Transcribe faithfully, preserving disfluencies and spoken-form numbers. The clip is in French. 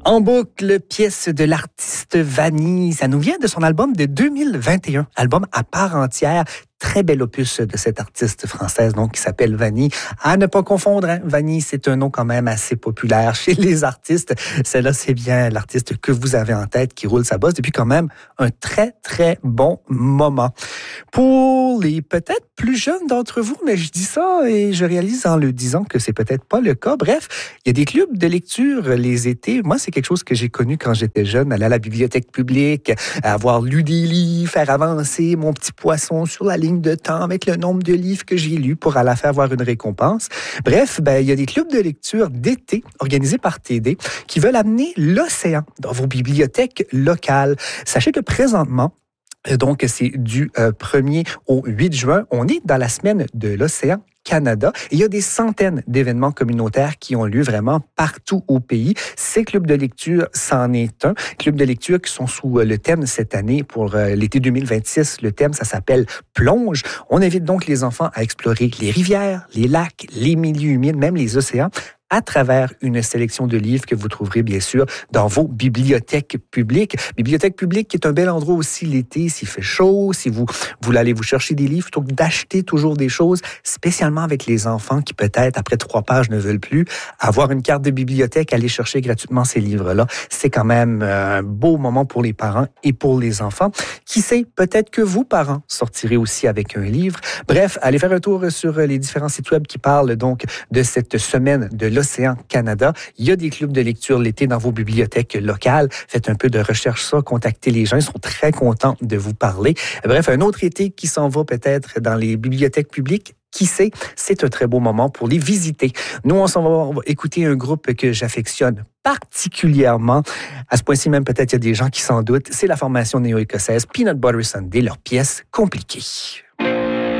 En boucle, pièce de l'artiste Vanny. Ça nous vient de son album de deux mille vingt et un, album à part entière. Très bel opus de cette artiste française, donc, qui s'appelle Vanny. À ne pas confondre, hein? Vanny, c'est un nom quand même assez populaire chez les artistes. Celle-là, c'est bien l'artiste que vous avez en tête qui roule sa bosse depuis quand même un très, très bon moment. Pour les peut-être plus jeunes d'entre vous, mais je dis ça et je réalise en le disant que c'est peut-être pas le cas. Bref, il y a des clubs de lecture les étés. Moi, c'est quelque chose que j'ai connu quand j'étais jeune, aller à la bibliothèque publique, avoir lu des livres, faire avancer mon petit poisson sur la ligne de temps avec le nombre de livres que j'ai lus pour à la fin avoir une récompense. Bref, ben, il y a des clubs de lecture d'été organisés par T D qui veulent amener l'océan dans vos bibliothèques locales. Sachez que présentement, donc c'est du euh, premier au huit juin, on est dans la semaine de l'océan Canada. Et il y a des centaines d'événements communautaires qui ont lieu vraiment partout au pays. Ces clubs de lecture, c'en est un. Clubs de lecture qui sont sous le thème cette année pour l'été deux mille vingt-six. Le thème, ça s'appelle Plonge. On invite donc les enfants à explorer les rivières, les lacs, les milieux humides, même les océans, à travers une sélection de livres que vous trouverez bien sûr dans vos bibliothèques publiques. Bibliothèque publique qui est un bel endroit aussi l'été, s'il fait chaud, si vous voulez aller vous chercher des livres, plutôt que d'acheter toujours des choses, spécialement avec les enfants qui peut-être, après trois pages, ne veulent plus. Avoir une carte de bibliothèque, aller chercher gratuitement ces livres-là, c'est quand même un beau moment pour les parents et pour les enfants. Qui sait, peut-être que vous, parents, sortirez aussi avec un livre. Bref, allez faire un tour sur les différents sites web qui parlent donc de cette semaine de l'Océan Canada. Il y a des clubs de lecture l'été dans vos bibliothèques locales. Faites un peu de recherche ça, contactez les gens. Ils sont très contents de vous parler. Bref, un autre été qui s'en va peut-être dans les bibliothèques publiques. Qui sait, c'est un très beau moment pour les visiter. Nous, on s'en va, on va écouter un groupe que j'affectionne particulièrement. À ce point-ci, même peut-être il y a des gens qui s'en doutent. C'est la formation néo-écossaise Peanut Butter Sunday, leur pièce Compliquée.